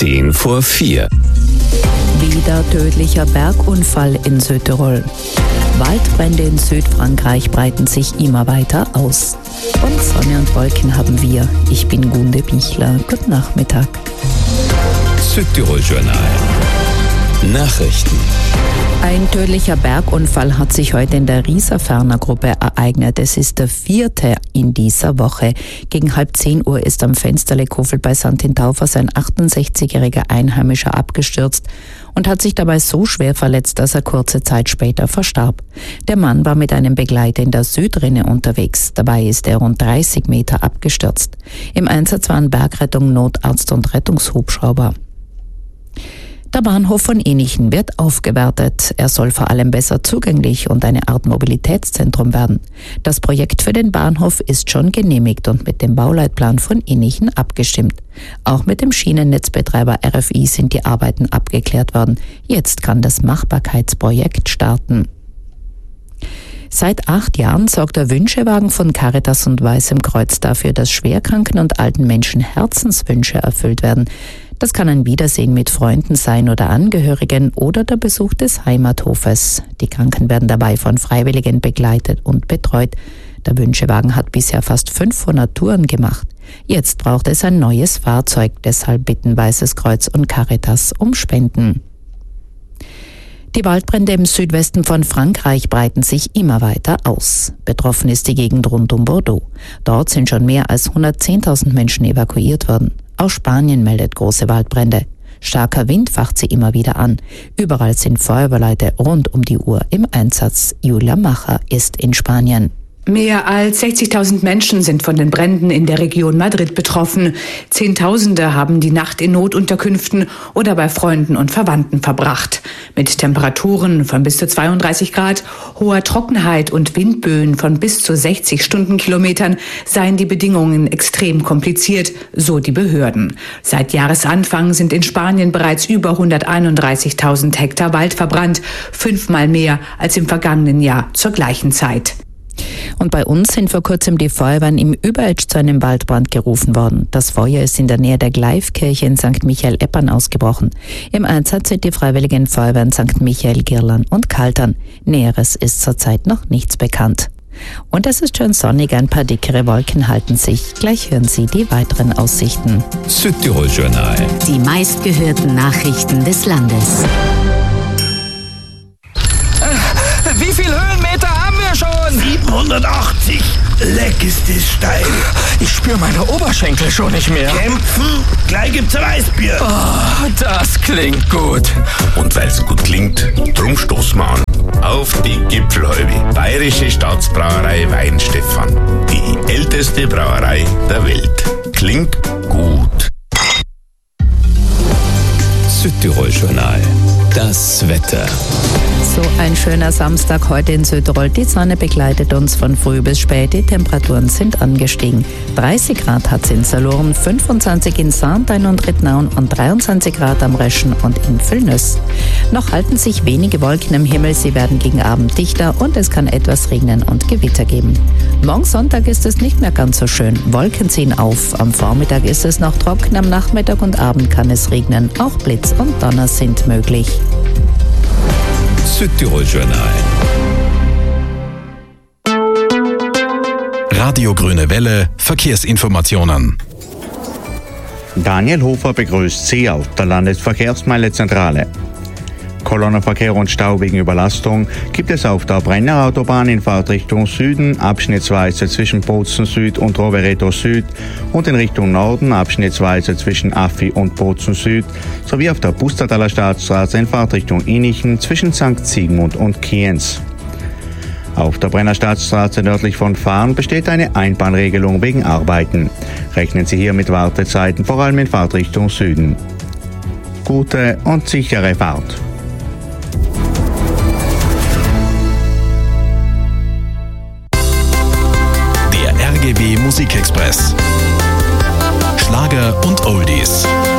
4:10. Wieder tödlicher Bergunfall in Südtirol. Waldbrände in Südfrankreich breiten sich immer weiter aus. Und Sonne und Wolken haben wir. Ich bin Gunde Bichler. Guten Nachmittag. Südtirol-Journal. Nachrichten. Ein tödlicher Bergunfall hat sich heute in der Rieserferner-Gruppe ereignet. Es ist der 4. in dieser Woche. Gegen 9:30 ist am Fensterle-Kofel bei St. in Taufers ein 68-jähriger Einheimischer abgestürzt und hat sich dabei so schwer verletzt, dass er kurze Zeit später verstarb. Der Mann war mit einem Begleiter in der Südrinne unterwegs. Dabei ist er rund 30 Meter abgestürzt. Im Einsatz waren Bergrettung, Notarzt und Rettungshubschrauber. Der Bahnhof von Enichen wird aufgewertet. Er soll vor allem besser zugänglich und eine Art Mobilitätszentrum werden. Das Projekt für den Bahnhof ist schon genehmigt und mit dem Bauleitplan von Enichen abgestimmt. Auch mit dem Schienennetzbetreiber RFI sind die Arbeiten abgeklärt worden. Jetzt kann das Machbarkeitsprojekt starten. Seit 8 Jahren sorgt der Wünschewagen von Caritas und Weißem Kreuz dafür, dass schwerkranken und alten Menschen Herzenswünsche erfüllt werden. Das kann ein Wiedersehen mit Freunden sein oder Angehörigen oder der Besuch des Heimathofes. Die Kranken werden dabei von Freiwilligen begleitet und betreut. Der Wünschewagen hat bisher fast 500 Touren gemacht. Jetzt braucht es ein neues Fahrzeug, deshalb bitten Weißes Kreuz und Caritas um Spenden. Die Waldbrände im Südwesten von Frankreich breiten sich immer weiter aus. Betroffen ist die Gegend rund um Bordeaux. Dort sind schon mehr als 110.000 Menschen evakuiert worden. Auch Spanien meldet große Waldbrände. Starker Wind facht sie immer wieder an. Überall sind Feuerwehrleute rund um die Uhr im Einsatz. Julia Macher ist in Spanien. Mehr als 60.000 Menschen sind von den Bränden in der Region Madrid betroffen. Zehntausende haben die Nacht in Notunterkünften oder bei Freunden und Verwandten verbracht. Mit Temperaturen von bis zu 32 Grad, hoher Trockenheit und Windböen von bis zu 60 Stundenkilometern seien die Bedingungen extrem kompliziert, so die Behörden. Seit Jahresanfang sind in Spanien bereits über 131.000 Hektar Wald verbrannt, 5-mal mehr als im vergangenen Jahr zur gleichen Zeit. Und bei uns sind vor kurzem die Feuerwehren im Überetsch zu einem Waldbrand gerufen worden. Das Feuer ist in der Nähe der Gleifkirche in St. Michael-Eppern ausgebrochen. Im Einsatz sind die Freiwilligen Feuerwehren St. Michael, Girlan und Kaltern. Näheres ist zurzeit noch nichts bekannt. Und es ist schön sonnig, ein paar dickere Wolken halten sich. Gleich hören Sie die weiteren Aussichten. Südtirol-Journal. Die meistgehörten Nachrichten des Landes. Wie viel Höhenmeter haben wir schon? 780. Leck ist es steil. Ich spüre meine Oberschenkel schon nicht mehr. Kämpfen? Gleich gibt's ein Weißbier. Oh, das klingt gut. Und weil's gut klingt, drum stoßen wir an. Auf die Gipfelhalde. Bayerische Staatsbrauerei Weinstefan. Die älteste Brauerei der Welt. Klingt gut. Südtirol-Journal. Das Wetter. So ein schöner Samstag heute in Südtirol. Die Sonne begleitet uns von früh bis spät. Die Temperaturen sind angestiegen. 30 Grad hat es in Salurn, 25 in Sarntein und Rittnauen und 23 Grad am Reschen und in Villnös. Noch halten sich wenige Wolken im Himmel. Sie werden gegen Abend dichter und es kann etwas regnen und Gewitter geben. Morgen Sonntag ist es nicht mehr ganz so schön. Wolken ziehen auf. Am Vormittag ist es noch trocken. Am Nachmittag und Abend kann es regnen. Auch Blitz und Donner sind möglich. Südtirol-Journal. Radio Grüne Welle, Verkehrsinformationen. Daniel Hofer begrüßt Sie auf der Landesverkehrsmeilezentrale. Kolonnenverkehr und Stau wegen Überlastung gibt es auf der Brennerautobahn in Fahrtrichtung Süden, abschnittsweise zwischen Bozen Süd und Rovereto Süd und in Richtung Norden, abschnittsweise zwischen Affi und Bozen Süd, sowie auf der Pustertaler Staatsstraße in Fahrtrichtung Inichen zwischen St. Sigmund und Kienz. Auf der Brennerstadtstraße nördlich von Fahren besteht eine Einbahnregelung wegen Arbeiten. Rechnen Sie hier mit Wartezeiten, vor allem in Fahrtrichtung Süden. Gute und sichere Fahrt. Der RGW Musikexpress. Schlager und Oldies.